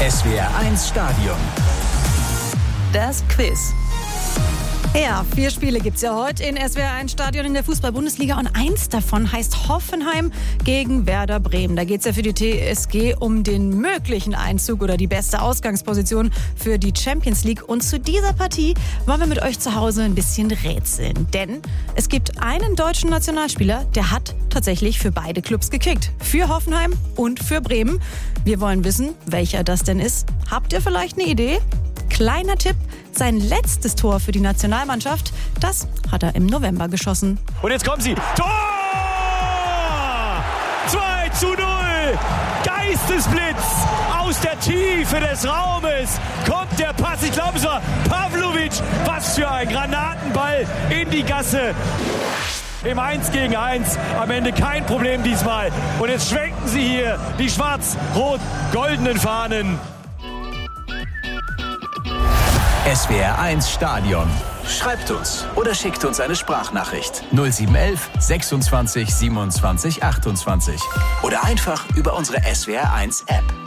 SWR1 Stadion. Das Quiz. Ja, 4 Spiele gibt's ja heute in SWR1 Stadion in der Fußball-Bundesliga und eins davon heißt Hoffenheim gegen Werder Bremen. Da geht's ja für die TSG um den möglichen Einzug oder die beste Ausgangsposition für die Champions League. Und zu dieser Partie wollen wir mit euch zu Hause ein bisschen rätseln. Denn es gibt einen deutschen Nationalspieler, der hat tatsächlich für beide Clubs gekickt. Für Hoffenheim und für Bremen. Wir wollen wissen, welcher das denn ist. Habt ihr vielleicht eine Idee? Kleiner Tipp, sein letztes Tor für die Nationalmannschaft, das hat er im November geschossen. Und jetzt kommen sie. Tor! 2:0! Geistesblitz! Aus der Tiefe des Raumes kommt der Pass. Ich glaube, es war Pavlovic. Was für ein Granatenball in die Gasse. Im 1 gegen 1, am Ende kein Problem diesmal. Und jetzt schwenken sie hier die schwarz-rot-goldenen Fahnen. SWR1 Stadion. Schreibt uns oder schickt uns eine Sprachnachricht. 0711 26 27 28. Oder einfach über unsere SWR1 App.